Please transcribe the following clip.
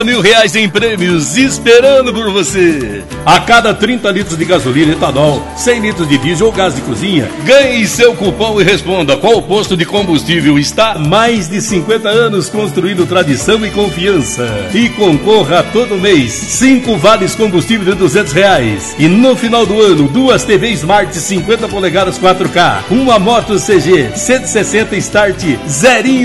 R$1.000 em prêmios esperando por você. A cada 30 litros de gasolina, etanol, 100 litros de diesel ou gás de cozinha, ganhe seu cupom e responda qual posto de combustível está. Há mais de 50 anos construindo tradição e confiança. E concorra todo mês 5 vales combustível de R$200. E no final do ano, 2 TV Smart 50 polegadas 4K, uma moto CG 160 Start 0